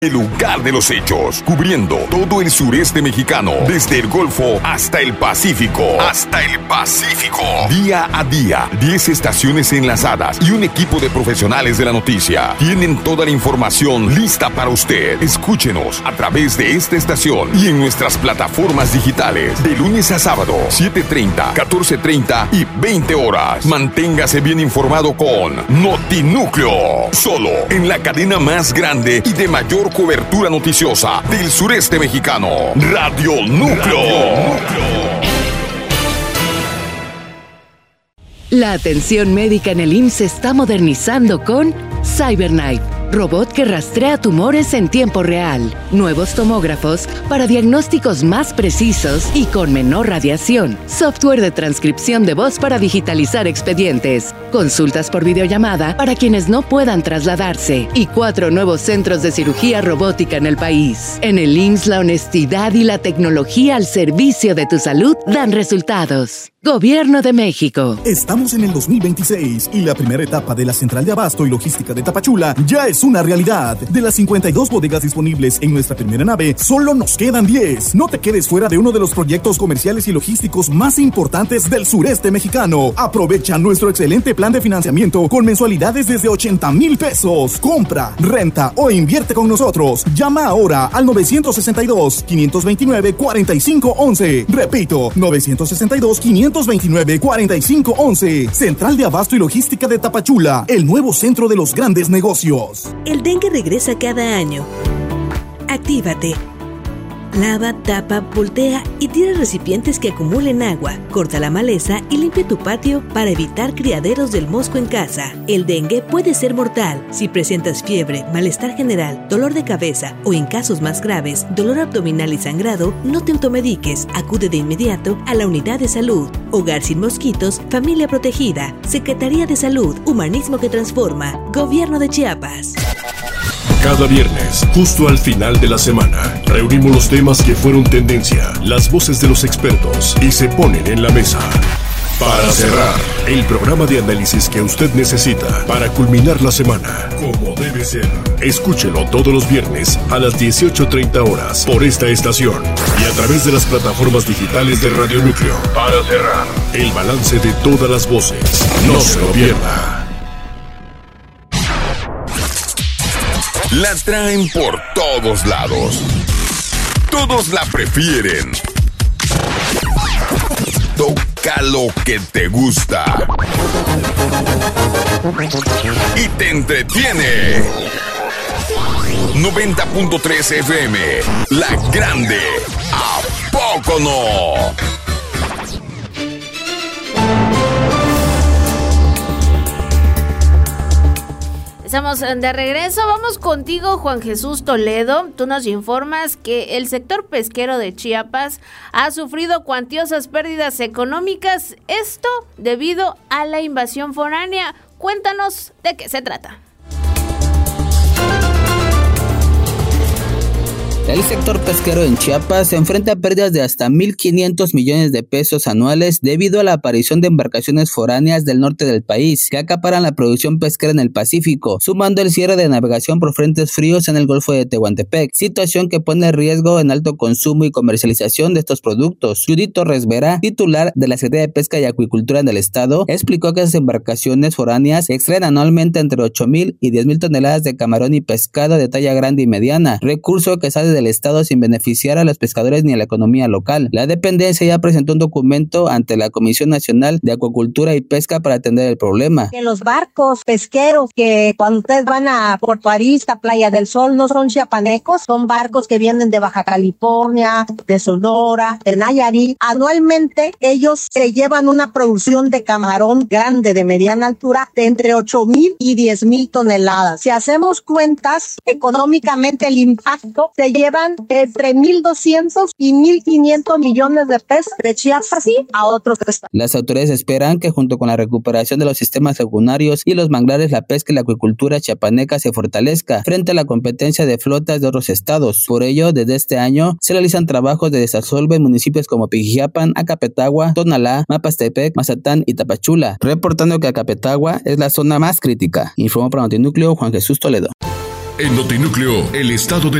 El lugar de los hechos, cubriendo todo el sureste mexicano, desde el Golfo hasta el Pacífico. Día a día, 10 estaciones enlazadas y un equipo de profesionales de la noticia. Tienen toda la información lista para usted. Escúchenos a través de esta estación y en nuestras plataformas digitales. De lunes a sábado, 7:30, 14:30 y 20 horas. Manténgase bien informado con Notinúcleo. Solo en la cadena más grande y de mayor cobertura noticiosa del sureste mexicano, Radio Núcleo. La atención médica en el IMSS se está modernizando con CyberKnife, robot que rastrea tumores en tiempo real, nuevos tomógrafos para diagnósticos más precisos y con menor radiación, software de transcripción de voz para digitalizar expedientes, consultas por videollamada para quienes no puedan trasladarse y 4 nuevos centros de cirugía robótica en el país. En el IMSS, la honestidad y la tecnología al servicio de tu salud dan resultados. Gobierno de México. Estamos en el 2026 y la primera etapa de la Central de Abasto y Logística de Tapachula ya es una realidad. De las 52 bodegas disponibles en nuestra primera nave, solo nos quedan 10. No te quedes fuera de uno de los proyectos comerciales y logísticos más importantes del sureste mexicano. Aprovecha nuestro excelente plan de financiamiento con mensualidades desde 80,000 pesos. Compra, renta o invierte con nosotros. Llama ahora al 962-529-4511. Repito, 962-529-4511. Central de Abasto y Logística de Tapachula, el nuevo centro de los grandes negocios. El dengue regresa cada año. Actívate. Lava, tapa, voltea y tira recipientes que acumulen agua. Corta la maleza y limpia tu patio para evitar criaderos del mosco en casa. El dengue puede ser mortal. Si presentas fiebre, malestar general, dolor de cabeza o en casos más graves, dolor abdominal y sangrado, no te automediques. Acude de inmediato a la unidad de salud. Hogar sin mosquitos, familia protegida. Secretaría de Salud, Humanismo que transforma. Gobierno de Chiapas. Cada viernes, justo al final de la semana, reunimos los temas que fueron tendencia, las voces de los expertos y se ponen en la mesa. Para cerrar, el programa de análisis que usted necesita para culminar la semana, como debe ser. Escúchelo todos los viernes a las 18:30 horas por esta estación y a través de las plataformas digitales de Radio Núcleo. Para cerrar, el balance de todas las voces. No se lo pierda. La traen por todos lados. Todos la prefieren. Toca lo que te gusta. Y te entretiene. 90.3 FM. La Grande. ¿A poco no? Estamos de regreso, vamos contigo Juan Jesús Toledo. Tú nos informas que el sector pesquero de Chiapas ha sufrido cuantiosas pérdidas económicas, esto debido a la invasión foránea. Cuéntanos de qué se trata. El sector pesquero en Chiapas se enfrenta a pérdidas de hasta 1.500 millones de pesos anuales debido a la aparición de embarcaciones foráneas del norte del país que acaparan la producción pesquera en el Pacífico, sumando el cierre de navegación por frentes fríos en el Golfo de Tehuantepec, situación que pone en riesgo en alto consumo y comercialización de estos productos. Judith Torres Vera, titular de la Secretaría de Pesca y Acuicultura en el estado, explicó que esas embarcaciones foráneas extraen anualmente entre 8,000 y 10,000 toneladas de camarón y pescado de talla grande y mediana, recurso que sale del estado sin beneficiar a los pescadores ni a la economía local. La dependencia ya presentó un documento ante la Comisión Nacional de Acuacultura y Pesca para atender el problema. Que los barcos pesqueros que cuando ustedes van a Puerto Arista, Playa del Sol, no son chiapanecos, son barcos que vienen de Baja California, de Sonora, de Nayarit. Anualmente ellos se llevan una producción de camarón grande de mediana altura de entre 8,000 y 10,000 toneladas. Si hacemos cuentas, económicamente el impacto se llevan entre 1,200 y 1,500 millones de pesos de Chiapas a otros estados. Las autoridades esperan que junto con la recuperación de los sistemas lagunarios y los manglares, la pesca y la acuicultura chiapaneca se fortalezca frente a la competencia de flotas de otros estados. Por ello, desde este año se realizan trabajos de desasolve en municipios como Pijijiapan, Acapetagua, Tonalá, Mapastepec, Mazatán y Tapachula, reportando que Acapetagua es la zona más crítica. Informó para Notinúcleo Juan Jesús Toledo. En Notinúcleo, el estado del